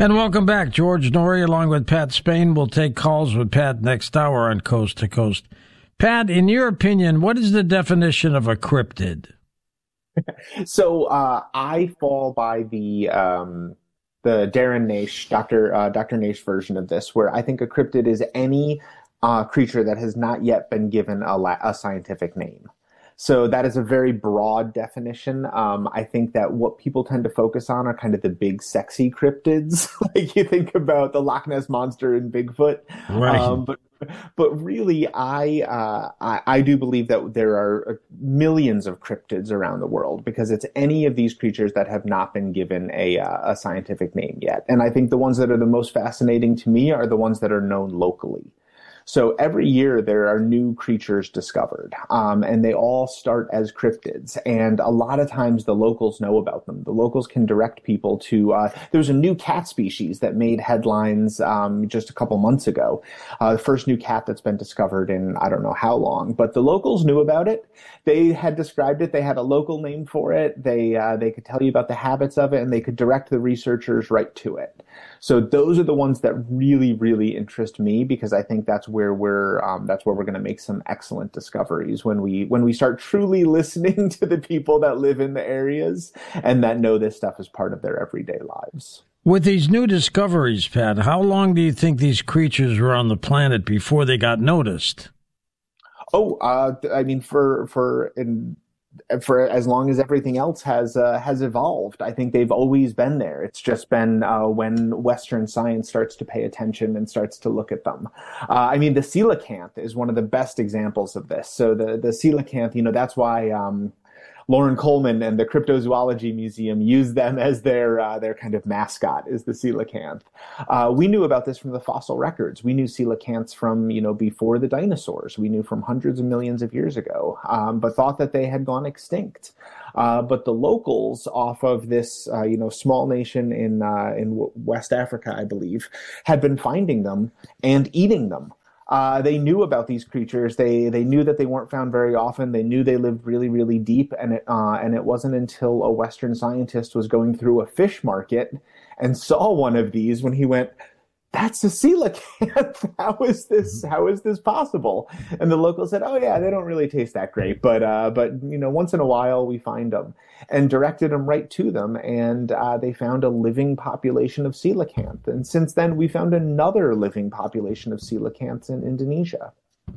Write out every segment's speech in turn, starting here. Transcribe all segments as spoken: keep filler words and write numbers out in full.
And welcome back. George Noory along with Pat Spain. We'll take calls with Pat next hour on Coast to Coast. Pat, in your opinion, what is the definition of a cryptid? So uh, I fall by the um, the Darren Naish, Doctor Uh, Doctor Naish version of this, where I think a cryptid is any uh, creature that has not yet been given a, la- a scientific name. So that is a very broad definition. Um, I think that what people tend to focus on are kind of the big, sexy cryptids, like you think about the Loch Ness Monster and Bigfoot. Right. Um, but but really, I, uh, I I do believe that there are millions of cryptids around the world because it's any of these creatures that have not been given a uh, a scientific name yet. And I think the ones that are the most fascinating to me are the ones that are known locally. So every year there are new creatures discovered, um, and they all start as cryptids. And a lot of times the locals know about them. The locals can direct people to, uh, there was a new cat species that made headlines um, just a couple months ago. Uh, the first new cat that's been discovered in I don't know how long, but the locals knew about it. They had described it. They had a local name for it. They, uh, they could tell you about the habits of it, and they could direct the researchers right to it. So those are the ones that really, really interest me because I think that's where we're um, that's where we're going to make some excellent discoveries when we when we start truly listening to the people that live in the areas and that know this stuff as part of their everyday lives. With these new discoveries, Pat, how long do you think these creatures were on the planet before they got noticed? Oh, uh, I mean, for for in. for as long as everything else has uh, has evolved. I think they've always been there. It's just been uh, when Western science starts to pay attention and starts to look at them. Uh, I mean, the coelacanth is one of the best examples of this. So the, the coelacanth, you know, that's why um, Lauren Coleman and the Cryptozoology Museum use them as their uh, their kind of mascot, is the coelacanth. Uh, we knew about this from the fossil records. We knew coelacanths from, you know, before the dinosaurs. We knew from hundreds of millions of years ago, um, but thought that they had gone extinct. Uh, but the locals off of this, uh, you know, small nation in uh, in West Africa, I believe, had been finding them and eating them. Uh, they knew about these creatures. They they knew that they weren't found very often. They knew they lived really, really deep. And it uh, and it wasn't until a Western scientist was going through a fish market and saw one of these when he went, "That's a coelacanth. How is this? How is this possible?" And the local said, "Oh yeah, they don't really taste that great, but uh, but you know, once in a while we find them," and directed them right to them. And uh, they found a living population of coelacanth. And since then, we found another living population of coelacanths in Indonesia.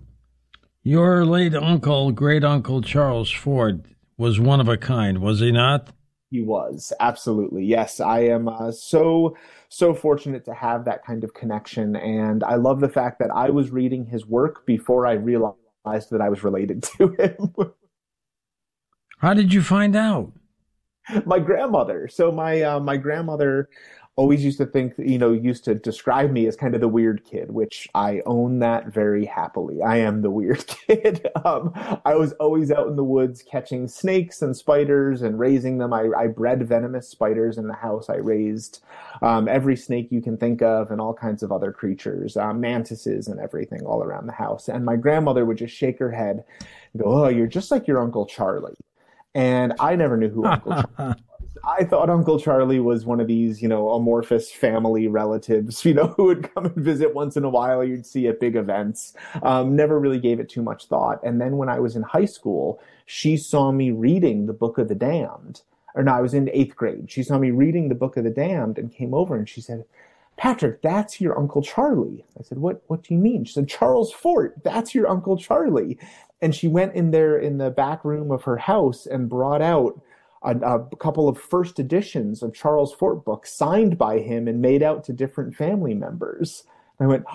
Your late uncle, great uncle Charles Fort, was one of a kind, was he not? He was, absolutely. Yes, I am uh, so, so fortunate to have that kind of connection. And I love the fact that I was reading his work before I realized that I was related to him. How did you find out? My grandmother. So my uh, my grandmother always used to think, you know, used to describe me as kind of the weird kid, which I own that very happily. I am the weird kid. Um, I was always out in the woods catching snakes and spiders and raising them. I, I bred venomous spiders in the house. I raised um, every snake you can think of and all kinds of other creatures, uh, mantises and everything all around the house. And my grandmother would just shake her head and go, "Oh, you're just like your Uncle Charlie." And I never knew who Uncle Charlie was. I thought Uncle Charlie was one of these, you know, amorphous family relatives, you know, who would come and visit once in a while. You'd see at big events. Um, never really gave it too much thought. And then when I was in high school, she saw me reading the Book of the Damned. Or no, I was in eighth grade. She saw me reading the Book of the Damned and came over and she said, "Patrick, that's your Uncle Charlie." I said, what, what do you mean? She said, "Charles Fort, that's your Uncle Charlie." And she went in there in the back room of her house and brought out a, a couple of first editions of Charles Fort books signed by him and made out to different family members. And I went,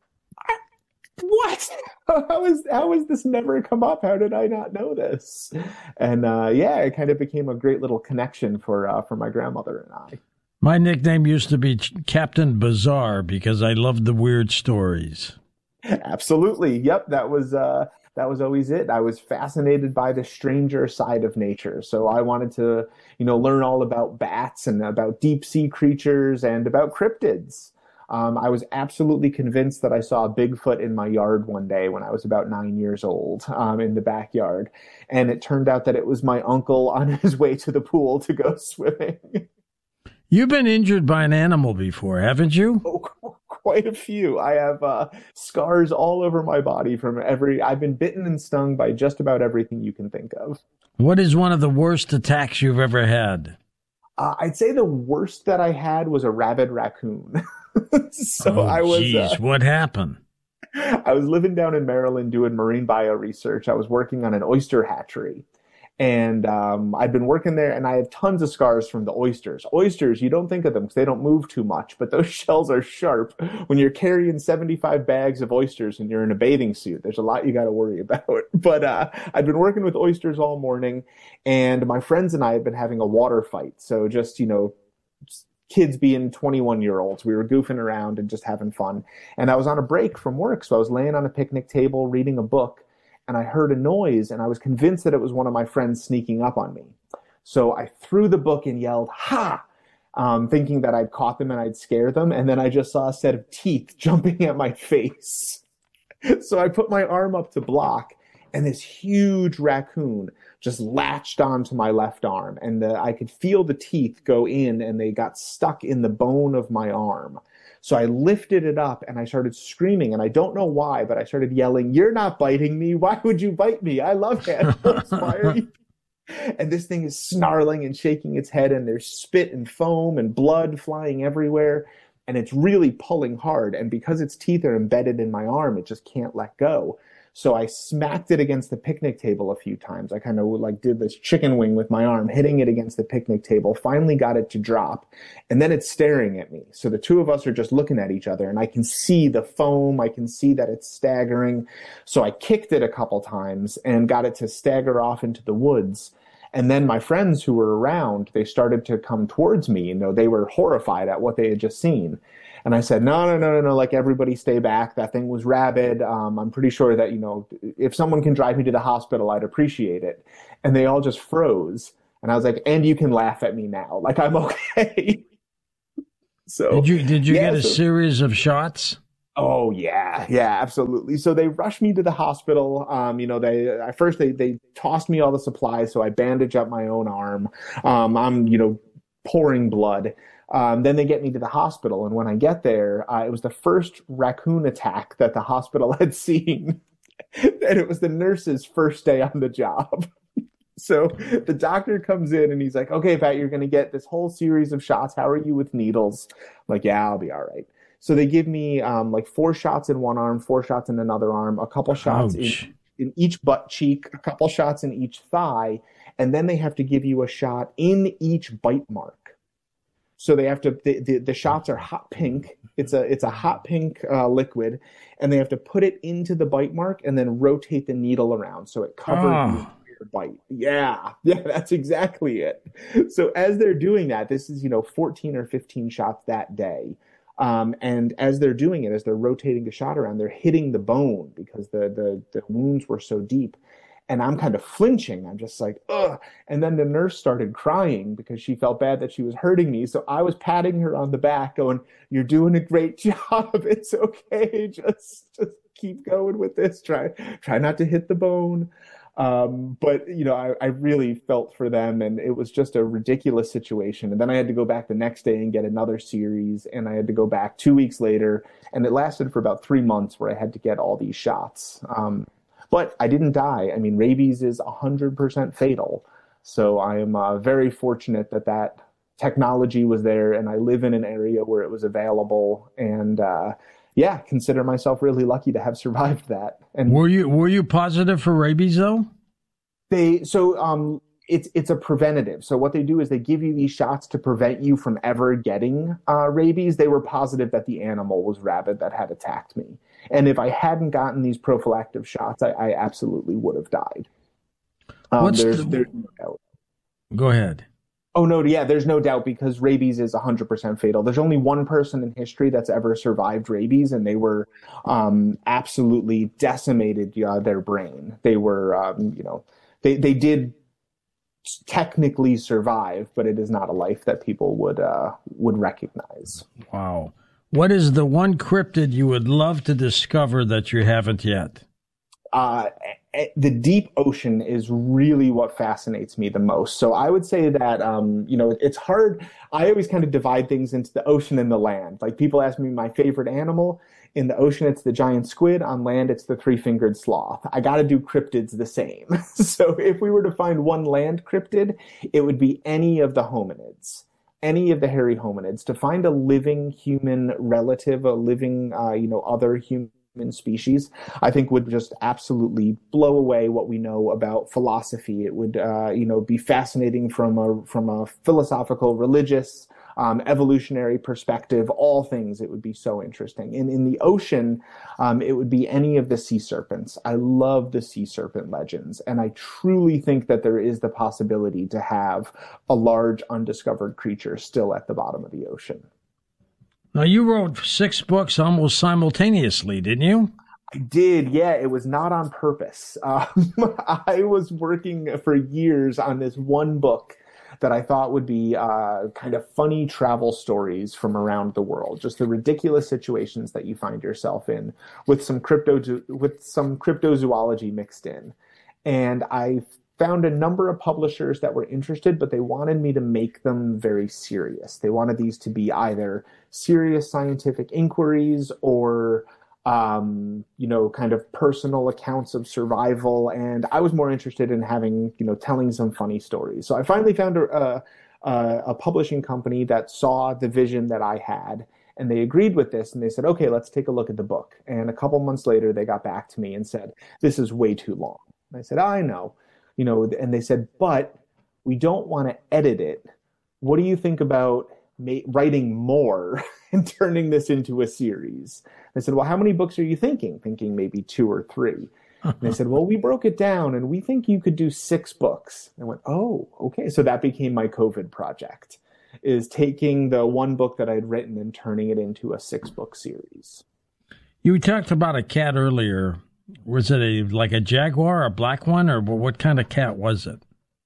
"What? How is how has this never come up? How did I not know this?" And uh, yeah, it kind of became a great little connection for uh, for my grandmother and I. My nickname used to be Captain Bizarre because I loved the weird stories. Absolutely. Yep. That was, uh, that was always it. I was fascinated by the stranger side of nature. So I wanted to, you know, learn all about bats and about deep sea creatures and about cryptids. Um, I was absolutely convinced that I saw a Bigfoot in my yard one day when I was about nine years old, um, in the backyard. And it turned out that it was my uncle on his way to the pool to go swimming. You've been injured by an animal before, haven't you? Oh, quite a few. I have uh, scars all over my body from every. I've been bitten and stung by just about everything you can think of. What is one of the worst attacks you've ever had? Uh, I'd say the worst that I had was a rabid raccoon. so oh, I was. Geez, uh, what happened? I was living down in Maryland doing marine bio research. I was working on an oyster hatchery. And um, I'd been working there, and I have tons of scars from the oysters. Oysters, you don't think of them because they don't move too much, but those shells are sharp. When you're carrying seventy-five bags of oysters and you're in a bathing suit, there's a lot you got to worry about. But uh, I'd been working with oysters all morning, and my friends and I had been having a water fight. So just, you know, kids being twenty-one-year-olds. We were goofing around and just having fun. And I was on a break from work, so I was laying on a picnic table reading a book, and I heard a noise, and I was convinced that it was one of my friends sneaking up on me. So I threw the book and yelled, "Ha!" Um, thinking that I'd caught them and I'd scare them, and then I just saw a set of teeth jumping at my face. So I put my arm up to block, and this huge raccoon just latched onto my left arm, and the, I could feel the teeth go in, and they got stuck in the bone of my arm. So I lifted it up and I started screaming, and I don't know why, but I started yelling, "You're not biting me. Why would you bite me? I love animals. Why are you?" And this thing is snarling and shaking its head, and there's spit and foam and blood flying everywhere. And it's really pulling hard. And because its teeth are embedded in my arm, it just can't let go. So I smacked it against the picnic table a few times. I kind of like did this chicken wing with my arm, hitting it against the picnic table, finally got it to drop. And then it's staring at me. So the two of us are just looking at each other, and I can see the foam. I can see that it's staggering. So I kicked it a couple times and got it to stagger off into the woods. And then my friends who were around, they started to come towards me. You know, they were horrified at what they had just seen. And I said, no, no, no, no, no, like everybody stay back. That thing was rabid. Um, I'm pretty sure that, you know, if someone can drive me to the hospital, I'd appreciate it. And they all just froze. And I was like, and you can laugh at me now. Like, I'm okay. So did you, did you yeah, get a so, series of shots? Oh, yeah. Yeah, absolutely. So they rushed me to the hospital. Um, you know, they, at first they, they tossed me all the supplies. So I bandage up my own arm. Um, I'm, you know, pouring blood. Um, then they get me to the hospital. And when I get there, uh, it was the first raccoon attack that the hospital had seen. And it was the nurse's first day on the job. So the doctor comes in and he's like, "Okay, Pat, you're going to get this whole series of shots. How are you with needles?" I'm like, "Yeah, I'll be all right." So they give me um, like four shots in one arm, four shots in another arm, a couple shots in, in each butt cheek, a couple shots in each thigh. And then they have to give you a shot in each bite mark. So they have to, the, the, the shots are hot pink. It's a, it's a hot pink uh, liquid, and they have to put it into the bite mark and then rotate the needle around. So it covers oh. the entire bite. Yeah. Yeah. That's exactly it. So as they're doing that, this is, you know, fourteen or fifteen shots that day. Um, and as they're doing it, as they're rotating the shot around, they're hitting the bone because the, the, the wounds were so deep. And I'm kind of flinching. I'm just like, ugh. And then the nurse started crying because she felt bad that she was hurting me. So I was patting her on the back going, "You're doing a great job. It's okay. Just, just keep going with this. Try, try not to hit the bone." Um, but, you know, I, I really felt for them, and it was just a ridiculous situation. And then I had to go back the next day and get another series, and I had to go back two weeks later, and it lasted for about three months where I had to get all these shots. Um, But I didn't die. I mean, rabies is one hundred percent fatal. So I am uh, very fortunate that that technology was there, and I live in an area where it was available. And uh, yeah, consider myself really lucky to have survived that. And were you were you positive for rabies though? They so um it's it's a preventative. So what they do is they give you these shots to prevent you from ever getting uh, rabies. They were positive that the animal was rabid that had attacked me. And if I hadn't gotten these prophylactic shots, I, I absolutely would have died. Um, What's there's, the... there's no doubt. Go ahead. Oh, no, yeah, there's no doubt because rabies is one hundred percent fatal. There's only one person in history that's ever survived rabies, and they were um, absolutely decimated uh, their brain. They were, um, you know, they, they did technically survive, but it is not a life that people would uh, would recognize. Wow. What is the one cryptid you would love to discover that you haven't yet? Uh, the deep ocean is really what fascinates me the most. So I would say that, um, you know, it's hard. I always kind of divide things into the ocean and the land. Like people ask me my favorite animal. In the ocean, it's the giant squid. On land, it's the three-fingered sloth. I got to do cryptids the same. So if we were to find one land cryptid, it would be any of the hominids, any of the hairy hominids. To find a living human relative, a living, uh, you know, other human species, I think would just absolutely blow away what we know about philosophy. It would, uh, you know, be fascinating from a from a philosophical, religious, um, evolutionary perspective. All things, it would be so interesting. And in the ocean, um, it would be any of the sea serpents. I love the sea serpent legends, and I truly think that there is the possibility to have a large undiscovered creature still at the bottom of the ocean. Now, you wrote six books almost simultaneously, didn't you? I did, yeah. It was not on purpose. Um, I was working for years on this one book that I thought would be uh, kind of funny travel stories from around the world, just the ridiculous situations that you find yourself in with some crypto with some cryptozoology mixed in. And I found a number of publishers that were interested, but they wanted me to make them very serious. They wanted these to be either serious scientific inquiries or, um, you know, kind of personal accounts of survival. And I was more interested in having, you know, telling some funny stories. So I finally found a, a, a publishing company that saw the vision that I had, and they agreed with this. And they said, okay, let's take a look at the book. And a couple months later, they got back to me and said, this is way too long. And I said, I know. You know, and they said, but we don't want to edit it. What do you think about ma- writing more and turning this into a series? I said, well, how many books are you thinking? Thinking maybe two or three. And they said, well, we broke it down and we think you could do six books. I went, oh, okay. So that became my COVID project, is taking the one book that I'd written and turning it into a six book series. You talked about a cat earlier. Was it a like a jaguar, a black one, or what kind of cat was it?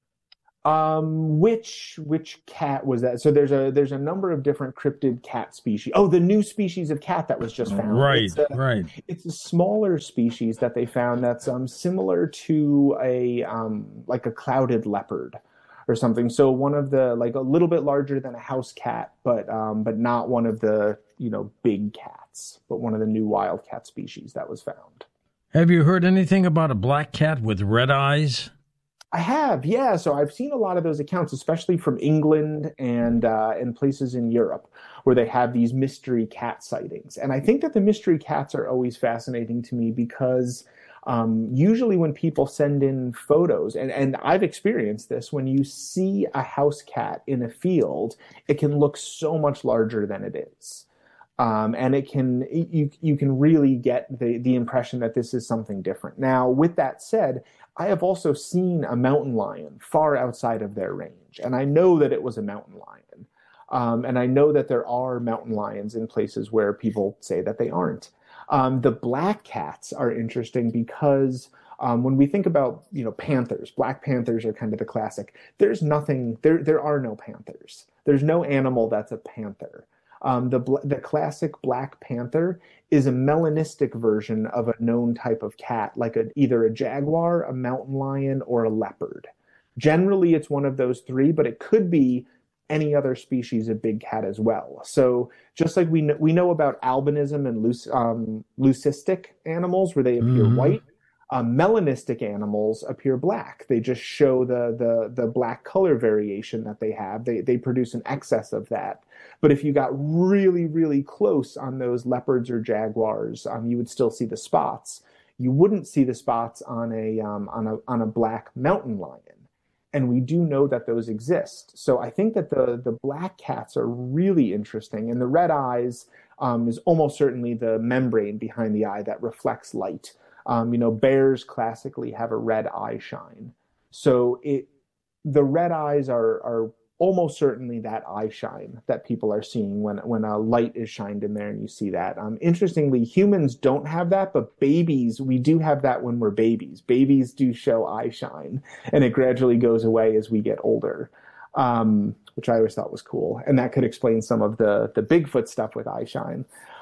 Um, which which cat was that? So there's a there's a number of different cryptid cat species. Oh, the new species of cat that was just found. Right, it's a, right. It's a smaller species that they found that's um similar to a um like a clouded leopard or something. So one of the, like a little bit larger than a house cat, but um but not one of the, you know, big cats, but one of the new wildcat species that was found. Have you heard anything about a black cat with red eyes? I have, yeah. So I've seen a lot of those accounts, especially from England and uh, and places in Europe, where they have these mystery cat sightings. And I think that the mystery cats are always fascinating to me because um, usually when people send in photos, and, and I've experienced this, when you see a house cat in a field, it can look so much larger than it is. Um, and it can, you, you can really get the, the impression that this is something different. Now, with that said, I have also seen a mountain lion far outside of their range, and I know that it was a mountain lion. Um, and I know that there are mountain lions in places where people say that they aren't. Um, the black cats are interesting because um, when we think about, you know, panthers, black panthers are kind of the classic. There's nothing, there, there are no panthers. There's no animal that's a panther. Um, the the classic black panther is a melanistic version of a known type of cat, like a, either a jaguar, a mountain lion, or a leopard. Generally, it's one of those three, but it could be any other species of big cat as well. So just like we know, we know about albinism and leuc- um, leucistic animals where they appear mm-hmm. white, Um, melanistic animals appear black. They just show the, the the black color variation that they have. They they produce an excess of that. But if you got really, really close on those leopards or jaguars, um, you would still see the spots. You wouldn't see the spots on a um, on a on a black mountain lion. And we do know that those exist. So I think that the the black cats are really interesting. And the red eyes um, is almost certainly the membrane behind the eye that reflects light. Um, you know, bears classically have a red eye shine. So it, the red eyes are, are almost certainly that eye shine that people are seeing when, when a light is shined in there and you see that. Um, interestingly, humans don't have that, but babies, we do have that when we're babies. Babies do show eye shine, and it gradually goes away as we get older, um, which I always thought was cool. And that could explain some of the, the Bigfoot stuff with eye shine.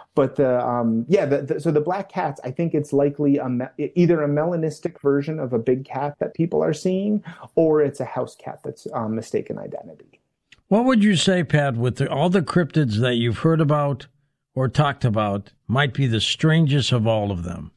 But the um, yeah, the, the, so the black cats, I think it's likely a me- either a melanistic version of a big cat that people are seeing, or it's a house cat that's um, mistaken identity. What would you say, Pat, with the, all the cryptids that you've heard about or talked about, might be the strangest of all of them?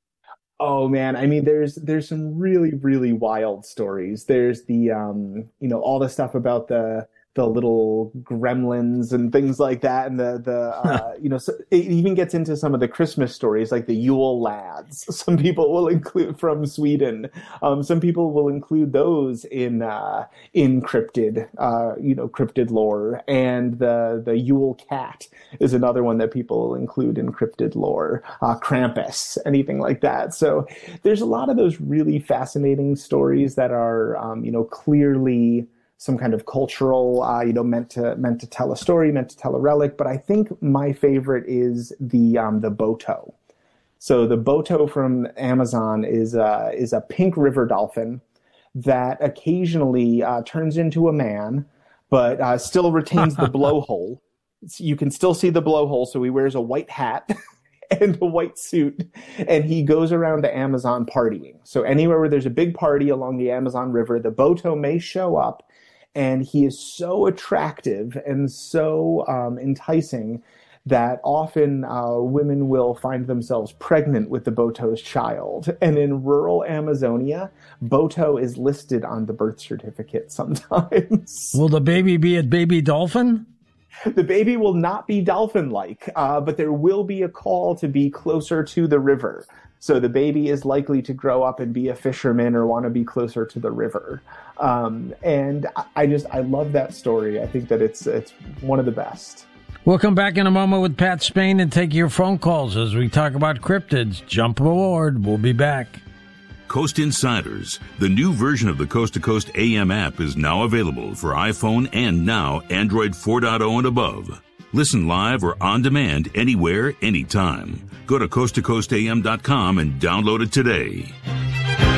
Oh man, I mean, there's there's some really really wild stories. There's the um, you know, all the stuff about the the little gremlins and things like that, and the the uh, you know, so it even gets into some of the Christmas stories, like the Yule lads. Some people will include from Sweden. Um, some people will include those in uh, in cryptid, uh, you know, cryptid lore. And the the Yule cat is another one that people will include in cryptid lore. Uh, Krampus, anything like that. So there's a lot of those really fascinating stories that are um, you know, clearly some kind of cultural, uh, you know, meant to meant to tell a story, meant to tell a relic. But I think my favorite is the um, the Boto. So the Boto from Amazon is uh, is a pink river dolphin that occasionally uh, turns into a man, but uh, still retains the blowhole. You can still see the blowhole. So he wears a white hat and a white suit, and he goes around the Amazon partying. So anywhere where there's a big party along the Amazon River, the Boto may show up. And he is so attractive and so um, enticing that often uh, women will find themselves pregnant with the Boto's child. And in rural Amazonia, Boto is listed on the birth certificate sometimes. Will the baby be a baby dolphin? The baby will not be dolphin-like, uh, but there will be a call to be closer to the river. So the baby is likely to grow up and be a fisherman or want to be closer to the river. Um, and I just, I love that story. I think that it's it's one of the best. We'll come back in a moment with Pat Spain and take your phone calls as we talk about cryptids. Jump aboard. We'll be back. Coast Insiders, the new version of the Coast to Coast A M app, is now available for iPhone and now Android four point oh and above. Listen live or on demand anywhere, anytime. Go to coast to coast a m dot com and download it today.